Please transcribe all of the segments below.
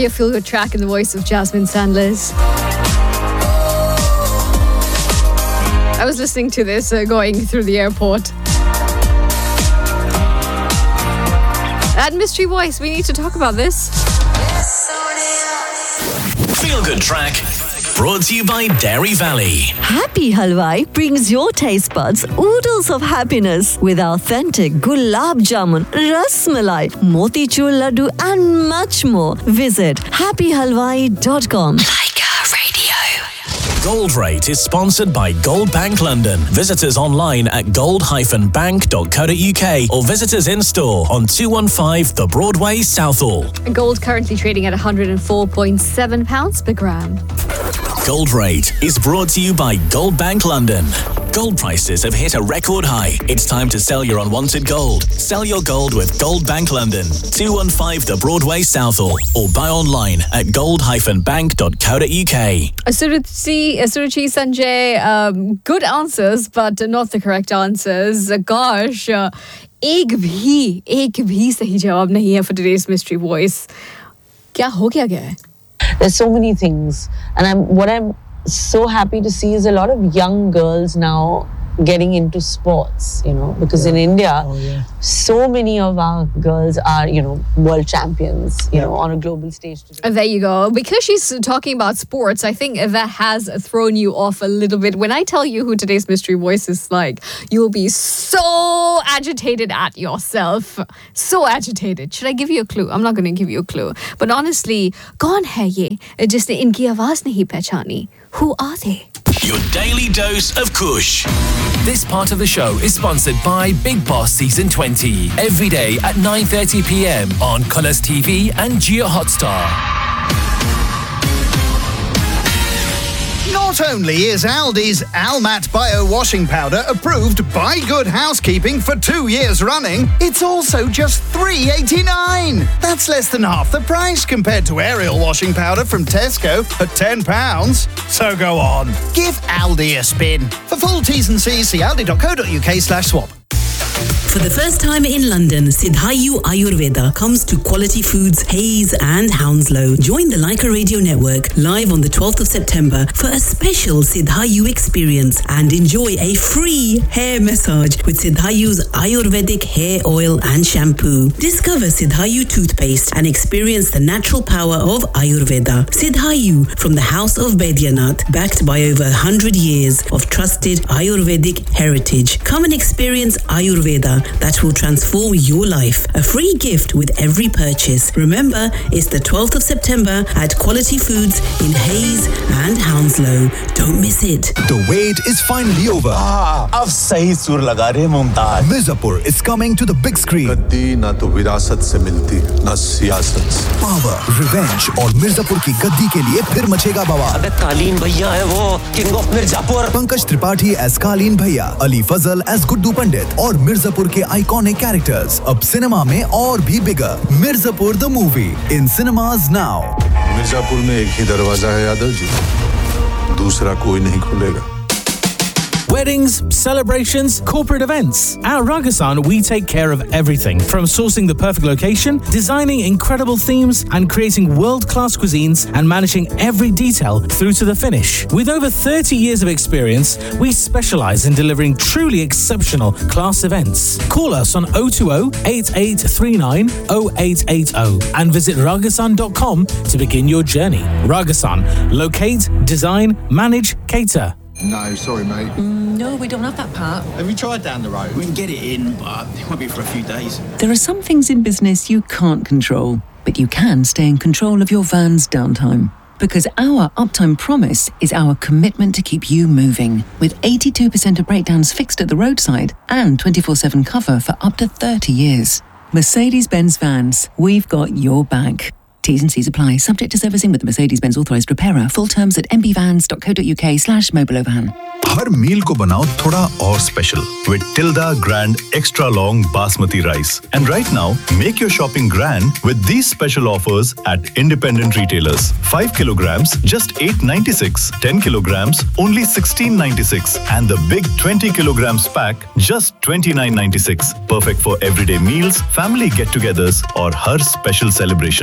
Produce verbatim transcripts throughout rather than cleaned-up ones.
Your feel-good track in the voice of Jasmine Sanders. I was listening to this uh, going through the airport. That mystery voice, we need to talk about this. Feel-good track. Brought to you by Dairy Valley. Happy Halwai brings your taste buds oodles of happiness with authentic gulab jamun, ras malai, motichur laddu and much more. Visit happy halwai dot com. Gold Rate is sponsored by Gold Bank London. Visit us online at gold dash bank dot co dot uk or visit us in store on two one five The Broadway, Southall. Gold currently trading at one hundred four point seven pounds per gram. Gold Rate is brought to you by Gold Bank London. Gold prices have hit a record high. It's time to sell your unwanted gold. Sell your gold with Gold Bank London, two one five The Broadway, Southall, or buy online at gold dash bank dot co dot uk. Suruchi, Suruchi Sanjay, um, good answers, but not the correct answers. Gosh, uh, एक भी, एक भी सही जवाब नहीं है for today's mystery voice. क्या हो क्या गया है? There's so many things, and I'm what I'm so happy to see is a lot of young girls now getting into sports, you know, because yeah. in India, oh, yeah. so many of our girls are, you know, world champions, you yeah. know, on a global stage today. There you go. Because she's talking about sports, I think that has thrown you off a little bit. When I tell you who today's mystery voice is like, you'll be so agitated at yourself. So agitated. Should I give you a clue? I'm not going to give you a clue. But honestly, kaun hai ye? Jisne inki awaaz nahi pehchani. Who are they? Your daily dose of Kush. This part of the show is sponsored by Big Boss Season twenty. Every day at nine thirty p.m. on Colours T V and Jio Hotstar. Not only is Aldi's Almat Bio Washing Powder approved by Good Housekeeping for two years running, it's also just three pounds eighty-nine. That's less than half the price compared to Ariel Washing Powder from Tesco at ten pounds. So go on, give Aldi a spin. For full T's and C's, see aldi dot co dot uk slash swap. For the first time in London, Siddhayu Ayurveda comes to Quality Foods, Hayes and Hounslow. Join the Leica Radio Network live on the twelfth of September for a special Siddhayu experience and enjoy a free hair massage with Siddhayu's Ayurvedic hair oil and shampoo. Discover Siddhayu toothpaste and experience the natural power of Ayurveda. Siddhayu from the House of Baidyanath, backed by over one hundred years of trusted Ayurvedic heritage. Come and experience Ayurveda that will transform your life. A free gift with every purchase. Remember, it's the twelfth of September at Quality Foods in Hayes and Hounslow. Don't miss it. The wait is finally over. Ah, ab sahi sur laga rahe Mumtaz. Mirzapur is coming to the big screen. Gaddi na to virasat se milti, na siyasat se. Power, revenge और मिर्जापुर की गद्दी के लिए फिर मचेगा बवाल. अबे कालीन भैया है वो, King of Mirzapur. Pankaj Tripathi as कालीन भैया, अली फजल as गुड्डू पंडित और मिर्जापुर के आइकॉनिक कैरेक्टर्स अब सिनेमा में और भी बिगर. Mirzapur the movie in cinemas now. Mirzapur में एक ही दरवाजा है यादव जी, दूसरा कोई नहीं खुलेगा. Weddings, celebrations, corporate events. At Ragasan, we take care of everything from sourcing the perfect location, designing incredible themes, and creating world-class cuisines and managing every detail through to the finish. With over thirty years of experience, we specialize in delivering truly exceptional class events. Call us on oh two oh, eight eight three nine, oh eight eight oh and visit ragasan dot com to begin your journey. Ragasan. Locate, design, manage, cater. No, sorry, mate. Mm, no, we don't have that part. Have you tried down the road? We can get it in, but it won't be for a few days. There are some things in business you can't control, but you can stay in control of your van's downtime. Because our uptime promise is our commitment to keep you moving. With eighty-two percent of breakdowns fixed at the roadside and twenty-four seven cover for up to thirty years. Mercedes-Benz Vans, we've got your back. T's and C's apply. Subject to servicing with the Mercedes-Benz authorised repairer. Full terms at m b vans dot co dot u k slash mobilovan. हर मील को बनाओ थोड़ा और special with Tilda Grand Extra Long Basmati Rice. And right now, make your shopping grand with these special offers at independent retailers. five kilograms, just eight ninety-six. ten kilograms, only sixteen ninety-six. And the big twenty kilograms pack, just twenty-nine ninety-six. Perfect for everyday meals, family get-togethers, or her special celebration. Her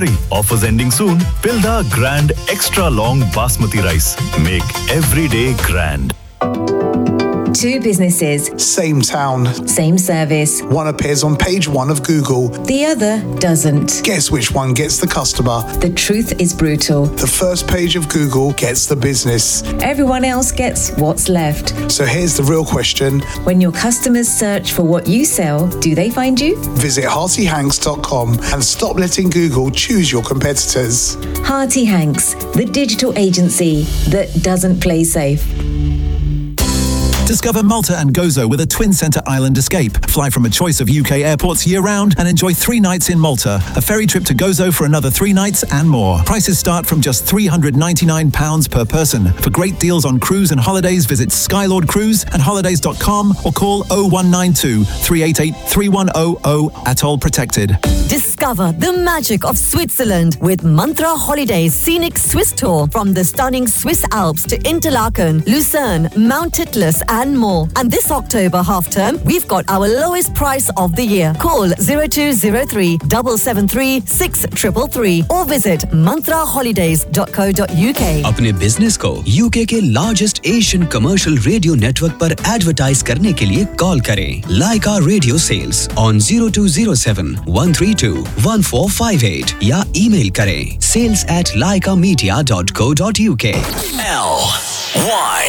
Hurry, offers ending soon. Tilda Grand Extra Long Basmati Rice. Make every day grand. Two businesses. Same town. Same service. One appears on page one of Google. The other doesn't. Guess which one gets the customer? The truth is brutal. The first page of Google gets the business. Everyone else gets what's left. So here's the real question. When your customers search for what you sell, do they find you? Visit hearty hanks dot com and stop letting Google choose your competitors. Hearty Hanks, the digital agency that doesn't play safe. Discover Malta and Gozo with a twin centre island escape. Fly from a choice of U K airports year-round and enjoy three nights in Malta. A ferry trip to Gozo for another three nights and more. Prices start from just three hundred ninety-nine pounds per person. For great deals on cruise and holidays, visit Skylord Cruise and holidays dot com or call oh one nine two, three eight eight, three one oh oh. Atoll protected. Discover the magic of Switzerland with Mantra Holidays Scenic Swiss Tour from the stunning Swiss Alps to Interlaken, Lucerne, Mount Titlis and more. And this October half term, we've got our lowest price of the year. Call zero two zero three, seven seven three, six three three three or visit mantra holidays dot co dot uk. अपने business को UK के largest Asian commercial radio network पर advertise करने के लिए call करें लाइका radio sales on zero two zero seven, one three two, one four five eight या email करें sales at laika media dot co dot uk. L Y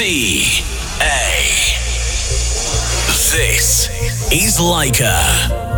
C A. This is Laika.